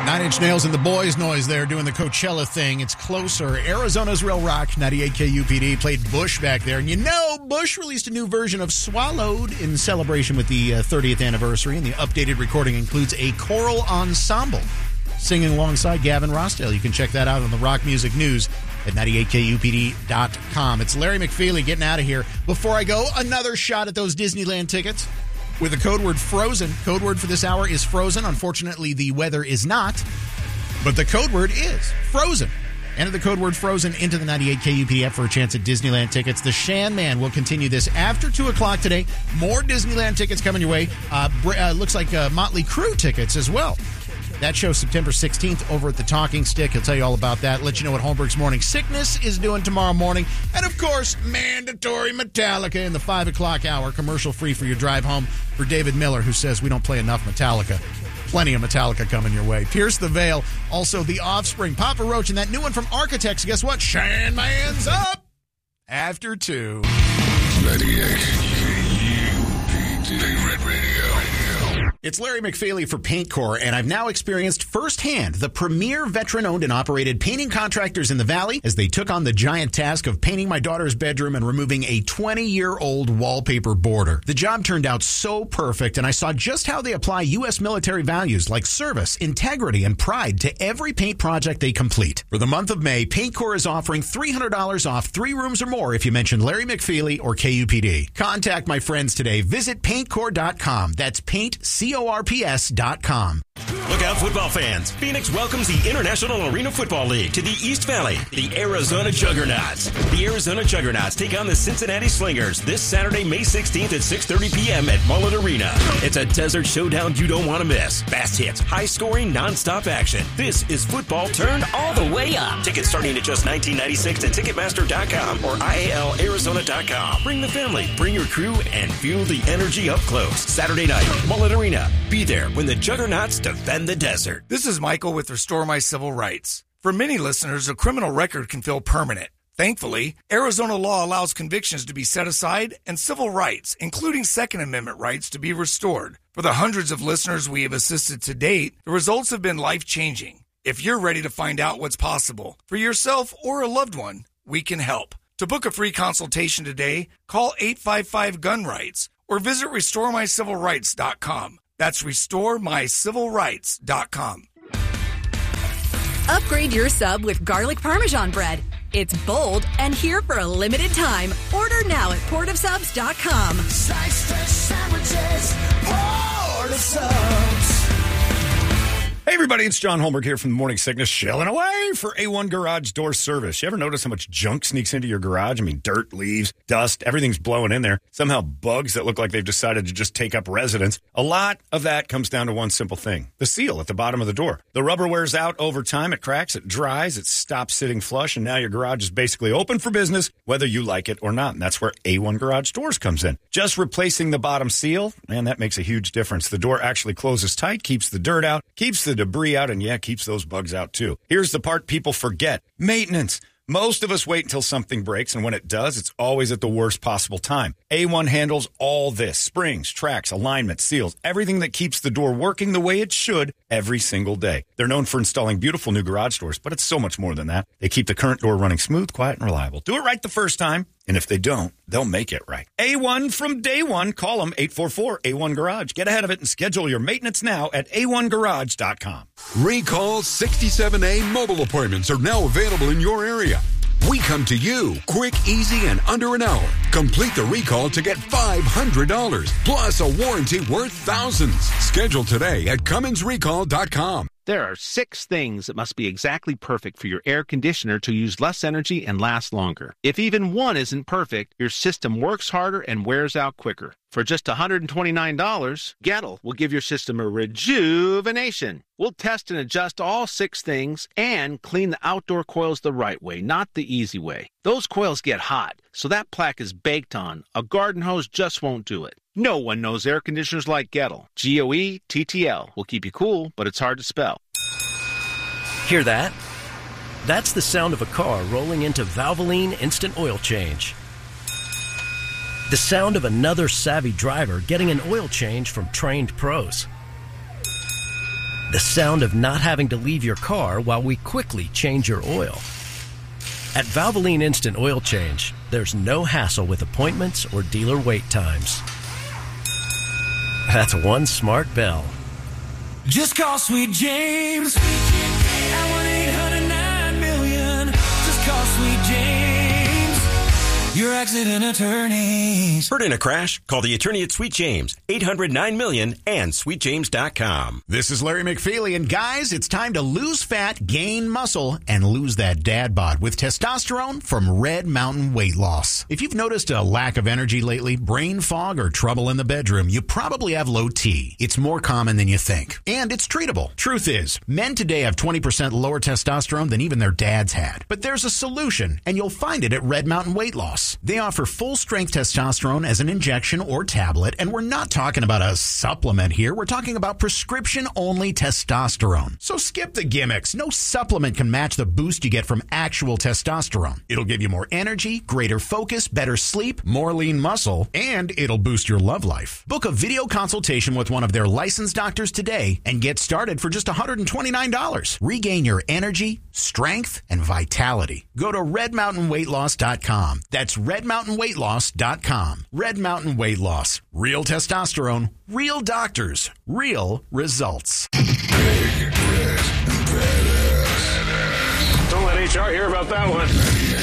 Nine Inch Nails and the Boys Noise there doing the Coachella thing. It's closer. Arizona's Real Rock, 98 KUPD, played Bush back there. And you know, Bush released a new version of Swallowed in celebration with the 30th anniversary. And the updated recording includes a choral ensemble singing alongside Gavin Rossdale. You can check that out on the Rock Music News at 98KUPD.com. It's Larry McFeely getting out of here. Before I go, another shot at those Disneyland tickets with the code word Frozen. Code word for this hour is Frozen. Unfortunately, the weather is not, but the code word is Frozen. Enter the code word Frozen into the 98 KUPD app for a chance at Disneyland tickets. The Shan Man will continue this after 2 o'clock today. More Disneyland tickets coming your way. Looks like Motley Crue tickets as well. That show September 16th over at the Talking Stick. He'll tell you all about that. Let you know what Holmberg's Morning Sickness is doing tomorrow morning. And, of course, mandatory Metallica in the 5 o'clock hour. Commercial free for your drive home for David Miller, who says we don't play enough Metallica. Plenty of Metallica coming your way. Pierce the Veil. Also, The Offspring. Papa Roach and that new one from Architects. Guess what? Shan Man's up after 2. 98 KUPD Red Radio. It's Larry McFeely for Paint Corps, and I've now experienced firsthand the premier veteran-owned and operated painting contractors in the Valley as they took on the giant task of painting my daughter's bedroom and removing a 20-year-old wallpaper border. The job turned out so perfect, and I saw just how they apply U.S. military values like service, integrity, and pride to every paint project they complete. For the month of May, Paint Corps is offering $300 off 3 rooms or more if you mention Larry McFeely or KUPD. Contact my friends today. Visit paintcorps.com. That's paintcorps.com. Look out, football fans. Phoenix welcomes the International Arena Football League to the East Valley, the Arizona Juggernauts. The Arizona Juggernauts take on the Cincinnati Slingers this Saturday, May 16th at 6:30 p.m. at Mullet Arena. It's a desert showdown you don't want to miss. Fast hits, high-scoring, non-stop action. This is football turned all the way up. Tickets starting at just $19.96 at Ticketmaster.com or IALArizona.com. Bring the family, bring your crew, and feel the energy up close. Saturday night, Mullet Arena. Be there when the Juggernauts defend the desert. This is Michael with Restore My Civil Rights. For many listeners, a criminal record can feel permanent. Thankfully, Arizona law allows convictions to be set aside and civil rights, including Second Amendment rights, to be restored. For the hundreds of listeners we have assisted to date, the results have been life-changing. If you're ready to find out what's possible for yourself or a loved one, we can help. To book a free consultation today, call 855-GUN-RIGHTS or visit RestoreMyCivilRights.com. That's RestoreMyCivilRights.com. Upgrade your sub with garlic Parmesan bread. It's bold and here for a limited time. Order now at portofsubs.com. Sliced fresh sandwiches, Port of Subs. Hey, everybody, it's John Holmberg here from the Morning Sickness, shelling away for A1 Garage Door Service. You ever notice how much junk sneaks into your garage? I mean, dirt, leaves, dust, everything's blowing in there. Somehow bugs that look like they've decided to just take up residence. A lot of that comes down to one simple thing, the seal at the bottom of the door. The rubber wears out over time, it cracks, it dries, it stops sitting flush, and now your garage is basically open for business, whether you like it or not. And that's where A1 Garage Doors comes in. Just replacing the bottom seal, man, that makes a huge difference. The door actually closes tight, keeps the dirt out, keeps the debris out, and yeah, keeps those bugs out too. Here's the part people forget. Maintenance. Most of us wait until something breaks, and when it does, it's always at the worst possible time. A1 handles all this. Springs, tracks, alignment, seals, everything that keeps the door working the way it should every single day. They're known for installing beautiful new garage doors, but it's so much more than that. They keep the current door running smooth, quiet, and reliable. Do it right the first time, and if they don't, they'll make it right. A1 from day one. Call them 844-A1-GARAGE. Get ahead of it and schedule your maintenance now at A1Garage.com. Recall 67A mobile appointments are now available in your area. We come to you quick, easy, and under an hour. Complete the recall to get $500 plus a warranty worth thousands. Schedule today at CumminsRecall.com. There are 6 things that must be exactly perfect for your air conditioner to use less energy and last longer. If even one isn't perfect, your system works harder and wears out quicker. For just $129, Gettle will give your system a rejuvenation. We'll test and adjust all 6 things and clean the outdoor coils the right way, not the easy way. Those coils get hot, so that plaque is baked on. A garden hose just won't do it. No one knows air conditioners like Gettle. Goettl will keep you cool, but it's hard to spell. Hear that? That's the sound of a car rolling into Valvoline Instant Oil Change. The sound of another savvy driver getting an oil change from trained pros. The sound of not having to leave your car while we quickly change your oil. At Valvoline Instant Oil Change, there's no hassle with appointments or dealer wait times. That's one smart bell. Just call Sweet James at 1-800-9-million. Just call Sweet James, your accident attorneys. Hurt in a crash? Call the attorney at Sweet James, 800-9-million and sweetjames.com. This is Larry McFeely, and guys, it's time to lose fat, gain muscle, and lose that dad bod with testosterone from Red Mountain Weight Loss. If you've noticed a lack of energy lately, brain fog, or trouble in the bedroom, you probably have low T. It's more common than you think, and it's treatable. Truth is, men today have 20% lower testosterone than even their dads had. But there's a solution, and you'll find it at Red Mountain Weight Loss. They offer full-strength testosterone as an injection or tablet, and we're not talking about a supplement here. We're talking about prescription-only testosterone. So skip the gimmicks. No supplement can match the boost you get from actual testosterone. It'll give you more energy, greater focus, better sleep, more lean muscle, and it'll boost your love life. Book a video consultation with one of their licensed doctors today and get started for just $129. Regain your energy, strength, and vitality. Go to redmountainweightloss.com. That's redmountainweightloss.com. Red Mountain Weight Loss. Real testosterone, real doctors, real results. Don't let HR hear about that one.